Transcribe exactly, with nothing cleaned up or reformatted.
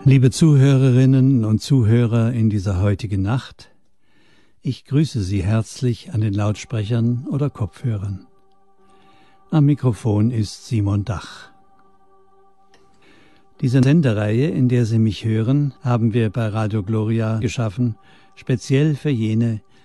Liebe Zuhörerinnen und Zuhörer in dieser heutigen Nacht, ich grüße Sie herzlich an den Lautsprechern oder Kopfhörern. Am Mikrofon ist Simon Dach. Diese Sendereihe, in der Sie mich hören, haben wir bei Radio Gloria geschaffen, speziell für jene,